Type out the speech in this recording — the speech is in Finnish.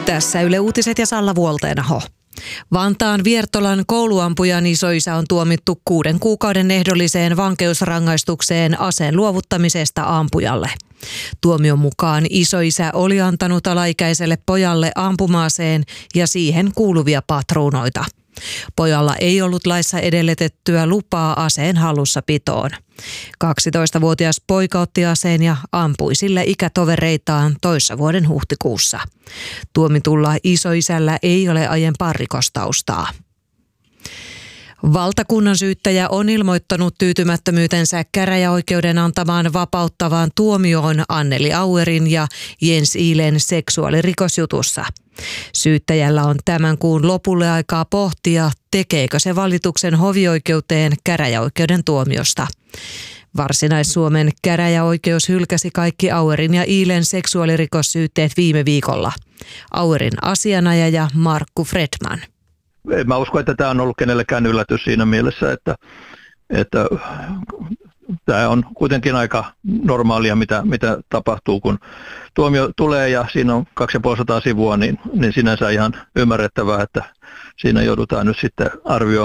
Tässä Yle Uutiset ja Salla Vuolteenaho. Vantaan Viertolan kouluampujan isoisä on tuomittu 6 kuukauden ehdolliseen vankeusrangaistukseen aseen luovuttamisesta ampujalle. Tuomion mukaan isoisä oli antanut alaikäiselle pojalle ampuma-aseen ja siihen kuuluvia patruunoita. Pojalla ei ollut laissa edellytettyä lupaa aseen hallussapitoon. 12-vuotias poika otti aseen ja ampui sillä ikätovereitaan toissa vuoden huhtikuussa. Tuomitulla isoisällä ei ole aiempaa rikostaustaa. Valtakunnan syyttäjä on ilmoittanut tyytymättömyytensä käräjäoikeuden antamaan vapauttavaan tuomioon Anneli Auerin ja Jens Ihlen seksuaalirikosjutussa. Syyttäjällä on tämän kuun lopulle aikaa pohtia, tekeekö se valituksen hovioikeuteen käräjäoikeuden tuomiosta. Varsinais-Suomen käräjäoikeus hylkäsi kaikki Auerin ja Ihlen seksuaalirikossyytteet viime viikolla. Auerin asianajaja Markku Fredman. En mä usko, että tämä on ollut kenellekään yllätys siinä mielessä, että tämä on kuitenkin aika normaalia, mitä tapahtuu, kun tuomio tulee ja siinä on 250 sivua, niin sinänsä ihan ymmärrettävää, että siinä joudutaan nyt sitten arvioimaan